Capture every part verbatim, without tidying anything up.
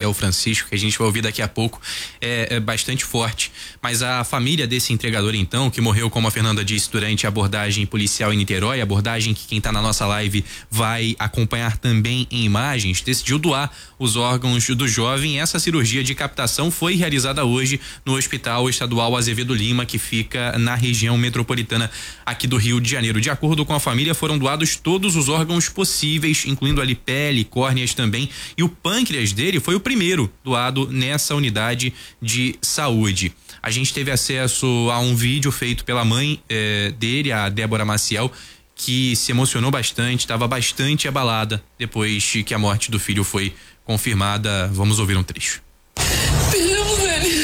o Francisco, que a gente vai ouvir daqui a pouco, é, é bastante forte. Mas a família desse entregador, então, que morreu, como a Fernanda disse, durante a abordagem policial em Niterói, abordagem que quem tá na nossa live vai acompanhar também em imagens, decidiu doar os órgãos do jovem. Essa cirurgia de captação foi realizada hoje no Hospital Estadual Azevedo Lima, que fica na região metropolitana aqui do Rio de Janeiro. De acordo com a família, foram doados todos os órgãos possíveis, incluindo ali pele, córneas também, e o pâncreas dele foi o primeiro doado nessa unidade de saúde. A gente teve acesso a um vídeo feito pela mãe eh, dele, a Débora Maciel, que se emocionou bastante, estava bastante abalada depois que a morte do filho foi confirmada. Vamos ouvir um trecho. Perdemos ele.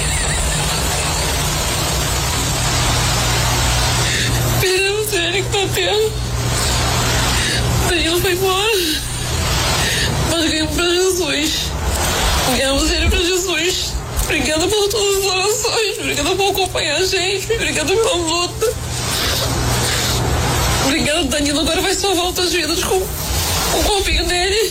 Perdemos ele que tá tendo. Danilo foi embora. Nós ganhamos pra Jesus. Ganhamos ele pra Jesus. Obrigada por todas as orações. Obrigada por acompanhar a gente. Obrigada pela luta. Obrigada, Danilo. Agora vai salvar outras vidas com, com o corpinho dele.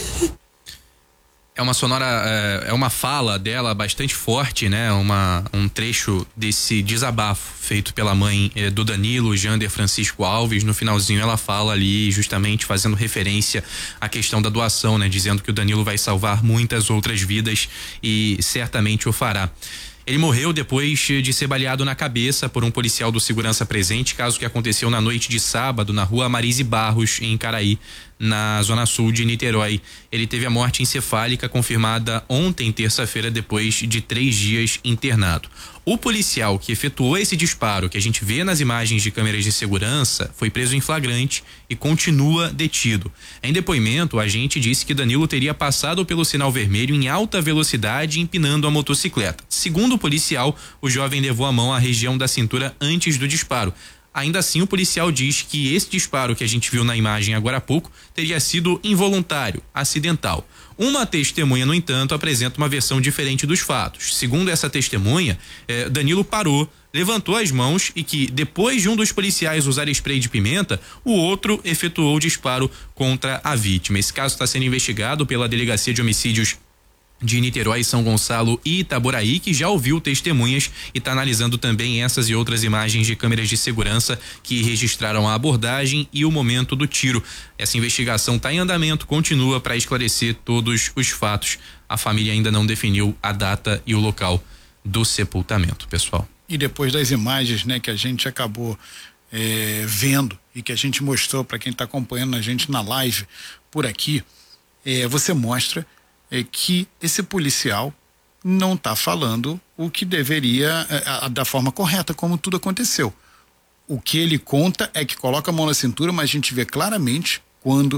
É uma sonora, é uma fala dela bastante forte, né? Uma, um trecho desse desabafo feito pela mãe eh, do Danilo, Jander Francisco Alves. No finalzinho ela fala ali, justamente fazendo referência à questão da doação, né? Dizendo que o Danilo vai salvar muitas outras vidas e certamente o fará. Ele morreu depois de ser baleado na cabeça por um policial do segurança presente, caso que aconteceu na noite de sábado na rua Marise Barros, em Caraí, na zona sul de Niterói. Ele teve a morte encefálica confirmada ontem, terça-feira, depois de três dias internado. O policial que efetuou esse disparo, que a gente vê nas imagens de câmeras de segurança, foi preso em flagrante e continua detido. Em depoimento, o agente disse que Danilo teria passado pelo sinal vermelho em alta velocidade, empinando a motocicleta. Segundo o policial, o jovem levou a mão à região da cintura antes do disparo. Ainda assim, o policial diz que esse disparo que a gente viu na imagem agora há pouco teria sido involuntário, acidental. Uma testemunha, no entanto, apresenta uma versão diferente dos fatos. Segundo essa testemunha, eh, Danilo parou, levantou as mãos e que, depois de um dos policiais usar spray de pimenta, o outro efetuou o disparo contra a vítima. Esse caso está sendo investigado pela Delegacia de Homicídios de Niterói, São Gonçalo e Itaboraí, que já ouviu testemunhas e está analisando também essas e outras imagens de câmeras de segurança que registraram a abordagem e o momento do tiro. Essa investigação está em andamento, continua para esclarecer todos os fatos. A família ainda não definiu a data e o local do sepultamento, pessoal. E depois das imagens, né, que a gente acabou é, vendo e que a gente mostrou para quem está acompanhando a gente na live por aqui, é, você mostra é que esse policial não está falando o que deveria, é, da forma correta, como tudo aconteceu. O que ele conta é que coloca a mão na cintura, mas a gente vê claramente quando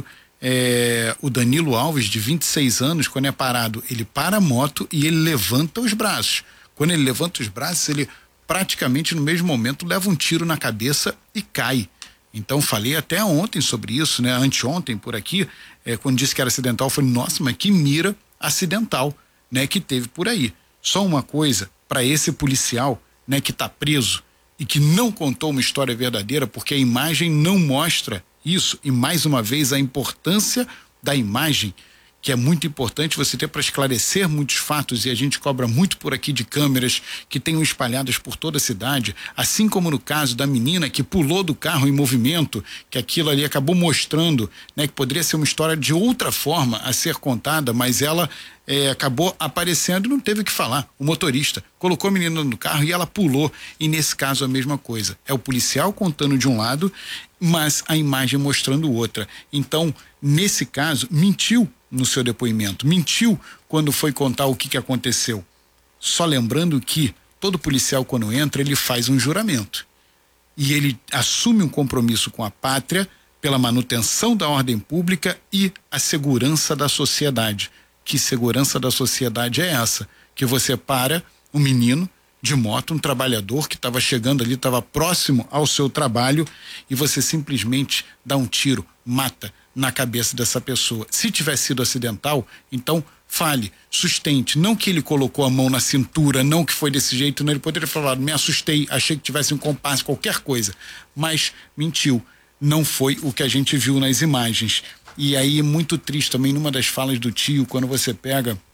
é, o Danilo Alves, de vinte e seis anos, quando é parado, ele para a moto e ele levanta os braços. Quando ele levanta os braços, ele praticamente no mesmo momento leva um tiro na cabeça e cai. Então, falei até ontem sobre isso, né? Anteontem, por aqui, é, quando disse que era acidental, eu falei, nossa, mas que mira acidental, né? Que teve por aí. Só uma coisa, para esse policial, né? Que tá preso e que não contou uma história verdadeira, porque a imagem não mostra isso. E, mais uma vez, a importância da imagem, que é muito importante você ter para esclarecer muitos fatos, e a gente cobra muito por aqui de câmeras que tenham espalhadas por toda a cidade, assim como no caso da menina que pulou do carro em movimento, que aquilo ali acabou mostrando, né, que poderia ser uma história de outra forma a ser contada, mas ela é, acabou aparecendo e não teve o que falar. O motorista colocou a menina no carro e ela pulou, e nesse caso a mesma coisa. É o policial contando de um lado, mas a imagem mostrando outra. Então, nesse caso, mentiu no seu depoimento, mentiu quando foi contar o que, que aconteceu. Só lembrando que todo policial, quando entra, ele faz um juramento e ele assume um compromisso com a pátria pela manutenção da ordem pública e a segurança da sociedade. Que segurança da sociedade é essa? Que você para um menino de moto, um trabalhador que estava chegando ali, estava próximo ao seu trabalho, e você simplesmente dá um tiro, mata na cabeça dessa pessoa. Se tivesse sido acidental, então fale, sustente, não que ele colocou a mão na cintura, não que foi desse jeito, não, ele poderia falar, me assustei, achei que tivesse um compasso, qualquer coisa, mas mentiu, não foi o que a gente viu nas imagens. E aí é muito triste também, numa das falas do tio, quando você pega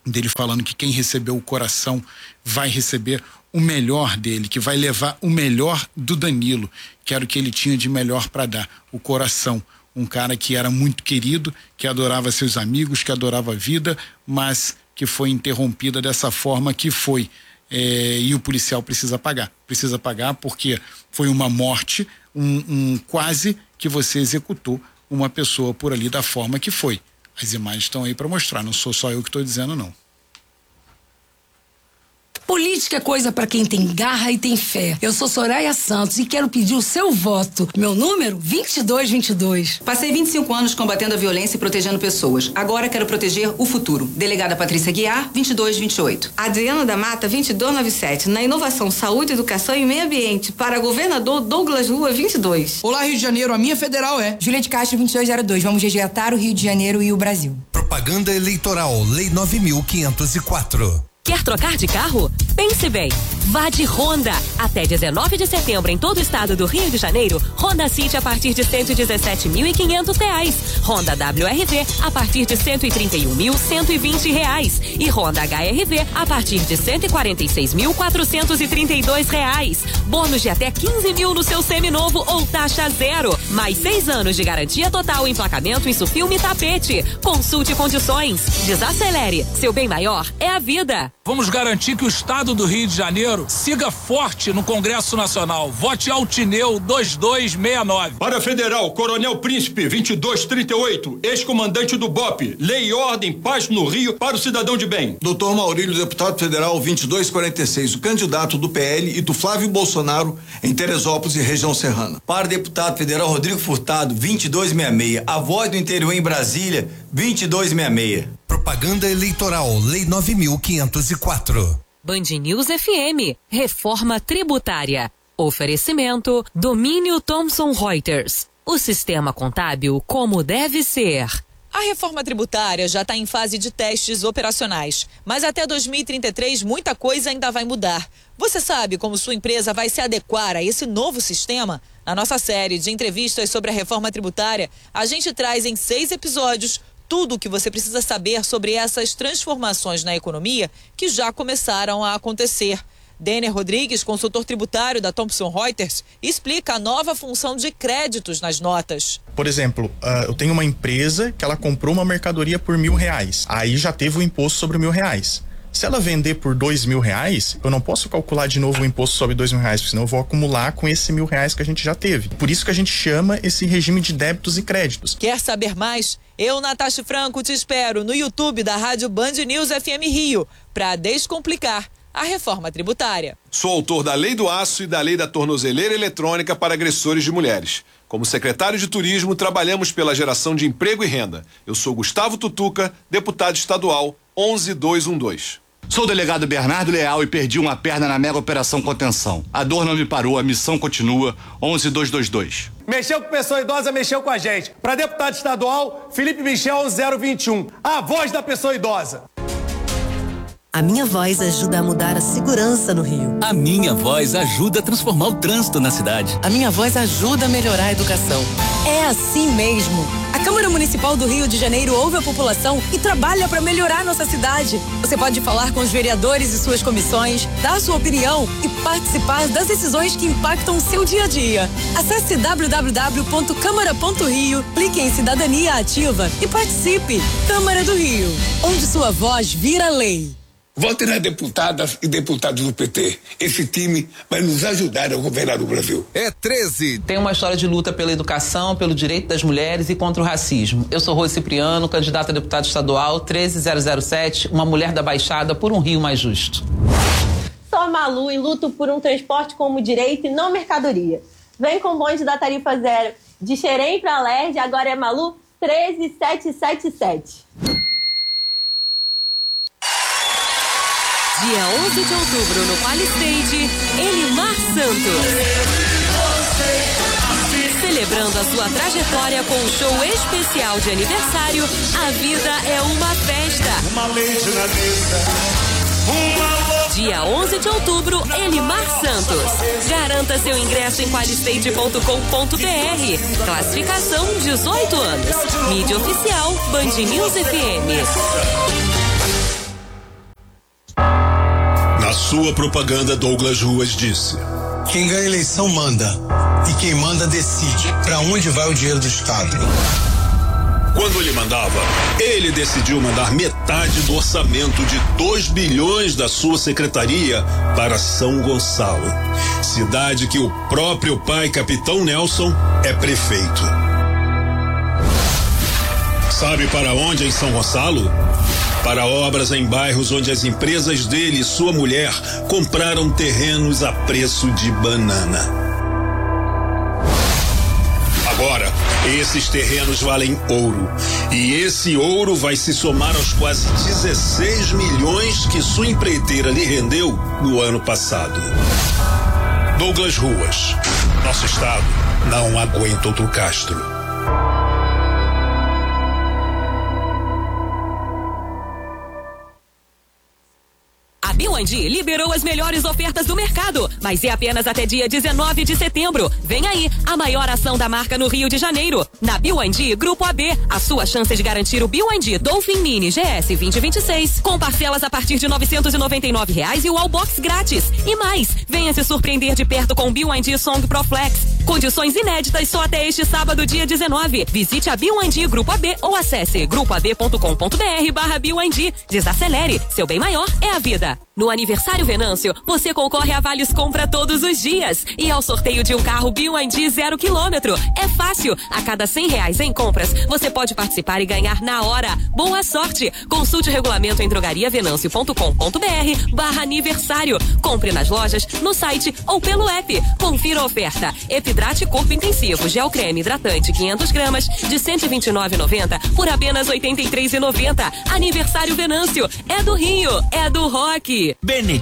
dele falando que quem recebeu o coração vai receber o melhor dele, que vai levar o melhor do Danilo, que era o que ele tinha de melhor para dar, o coração. Um cara que era muito querido, que adorava seus amigos, que adorava a vida, mas que foi interrompida dessa forma que foi. É, e o policial precisa pagar. Precisa pagar porque foi uma morte, um, um quase que você executou uma pessoa por ali da forma que foi. As imagens estão aí para mostrar, não sou só eu que estou dizendo, não. Política é coisa pra quem tem garra e tem fé. Eu sou Soraya Santos e quero pedir o seu voto. Meu número, vinte e dois vinte e dois. Passei vinte e cinco anos combatendo a violência e protegendo pessoas. Agora quero proteger o futuro. Delegada Patrícia Guiar, vinte e dois vinte e oito. Adriana da Mata, vinte e dois noventa e sete. Na inovação, saúde, educação e meio ambiente. Para governador Douglas Lua, vinte e dois. Olá, Rio de Janeiro. A minha federal é Júlia de Castro, vinte e dois zero dois. Vamos resgatar o Rio de Janeiro e o Brasil. Propaganda eleitoral, Lei nove mil quinhentos e quatro. Quer trocar de carro? Pense bem. Vá de Honda. Até dezenove de setembro em todo o estado do Rio de Janeiro, Honda City a partir de cento e dezessete mil e quinhentos reais. Honda W R V a partir de cento e trinta e um mil cento e vinte reais. E Honda H R V a partir de cento e quarenta e seis mil quatrocentos e trinta e dois reais. Bônus de até quinze mil no seu seminovo ou taxa zero. Mais seis anos de garantia total, emplacamento, isso, filme e tapete. Consulte condições. Desacelere. Seu bem maior é a vida. Vamos garantir que o estado do Rio de Janeiro siga forte no Congresso Nacional. Vote Altineu dois dois seis nove. Para a Federal, Coronel Príncipe vinte e dois trinta e oito, ex-comandante do B O P. Lei e ordem, paz no Rio para o cidadão de bem. Doutor Maurílio, deputado federal vinte e dois quarenta e seis, o candidato do P L e do Flávio Bolsonaro em Teresópolis e região serrana. Para deputado federal Rodrigo Furtado, vinte e dois sessenta e seis, a voz do interior em Brasília, vinte e dois sessenta e seis. Propaganda eleitoral, Lei nove mil quinhentos e quatro. Band News F M, Reforma Tributária. Oferecimento, Domínio Thomson Reuters. O sistema contábil como deve ser. A reforma tributária já está em fase de testes operacionais, mas até dois mil e trinta e três muita coisa ainda vai mudar. Você sabe como sua empresa vai se adequar a esse novo sistema? Na nossa série de entrevistas sobre a reforma tributária, a gente traz em seis episódios tudo o que você precisa saber sobre essas transformações na economia que já começaram a acontecer. Denner Rodrigues, consultor tributário da Thomson Reuters, explica a nova função de créditos nas notas. Por exemplo, uh, eu tenho uma empresa que ela comprou uma mercadoria por mil reais. Aí já teve o imposto sobre mil reais. Se ela vender por dois mil reais, eu não posso calcular de novo o imposto sobre dois mil reais, porque senão eu vou acumular com esse mil reais que a gente já teve. Por isso que a gente chama esse regime de débitos e créditos. Quer saber mais? Eu, Natasha Franco, te espero no YouTube da Rádio Band News F M Rio para descomplicar a reforma tributária. Sou autor da Lei do Aço e da Lei da Tornozeleira Eletrônica para agressores de mulheres. Como secretário de Turismo, trabalhamos pela geração de emprego e renda. Eu sou Gustavo Tutuca, deputado estadual onze dois um dois. Sou o delegado Bernardo Leal e perdi uma perna na mega operação contenção. A dor não me parou, a missão continua. onze dois dois dois. Mexeu com pessoa idosa, mexeu com a gente. Para deputado estadual, Felipe Michel zero vinte e um. A voz da pessoa idosa. A Minha Voz ajuda a mudar a segurança no Rio. A Minha Voz ajuda a transformar o trânsito na cidade. A Minha Voz ajuda a melhorar a educação. É assim mesmo. A Câmara Municipal do Rio de Janeiro ouve a população e trabalha para melhorar nossa cidade. Você pode falar com os vereadores e suas comissões, dar sua opinião e participar das decisões que impactam o seu dia a dia. Acesse w w w ponto câmara ponto rio, clique em Cidadania Ativa e participe. Câmara do Rio, onde sua voz vira lei. Vote nas deputadas e deputados do P T. Esse time vai nos ajudar a governar o Brasil. É treze. Tem uma história de luta pela educação, pelo direito das mulheres e contra o racismo. Eu sou Rose Cipriano, candidata a deputado estadual treze zero zero sete, uma mulher da Baixada por um Rio mais justo. Sou a Malu e luto por um transporte como direito e não mercadoria. Vem com o bonde da tarifa zero de Xerém para Alerj, agora é Malu treze sete sete sete. Dia onze de outubro, no Qualistage, Elimar Santos. Celebrando a sua trajetória com um show especial de aniversário, A Vida é uma Festa. Uma leite na mesa, uma... Dia onze de outubro, Elimar Santos. Garanta seu ingresso em qualistage ponto com ponto b r. Classificação dezoito anos. Mídia oficial Band News F M. sua propaganda, Douglas Ruas disse: quem ganha a eleição manda, e quem manda decide para onde vai o dinheiro do Estado. Quando ele mandava, ele decidiu mandar metade do orçamento de dois bilhões da sua secretaria para São Gonçalo, cidade que o próprio pai, Capitão Nelson, é prefeito. Sabe para onde em São Gonçalo? Para obras em bairros onde as empresas dele e sua mulher compraram terrenos a preço de banana. Agora, esses terrenos valem ouro. E esse ouro vai se somar aos quase dezesseis milhões que sua empreiteira lhe rendeu no ano passado. Douglas Ruas. Nosso estado não aguenta outro Castro. A B Y D liberou as melhores ofertas do mercado, mas é apenas até dia dezenove de setembro. Vem aí, a maior ação da marca no Rio de Janeiro. Na B Y D Grupo A B, a sua chance de garantir o B Y D Dolphin Mini G S vinte e vinte e seis, com parcelas a partir de novecentos e noventa e nove reais e o Wallbox grátis. E mais, venha se surpreender de perto com o B Y D Song Pro Flex. Condições inéditas só até este sábado, dia dezenove. Visite a B Y D Grupo A B ou acesse grupo a b ponto com ponto b r barra B Y D. Desacelere, seu bem maior é a vida. No aniversário Venâncio, você concorre a Vales Compra todos os dias e ao sorteio de um carro B Y D zero quilômetro. É fácil, a cada cem reais em compras, você pode participar e ganhar na hora. Boa sorte! Consulte o regulamento em drogariavenâncio ponto com ponto b r barra aniversário. Compre nas lojas, no site ou pelo app. Confira a oferta. Epidrate Corpo Intensivo, gel creme hidratante quinhentas gramas de cento e vinte e nove reais e noventa centavos por apenas oitenta e três reais e noventa centavos. Aniversário Venâncio, é do Rio, é do rock. Benedito